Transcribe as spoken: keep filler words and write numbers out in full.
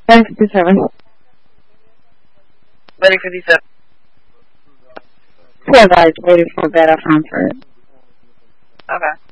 eleven fifty-seven. eleven fifty-seven. Four guys waiting for better transfer. Okay.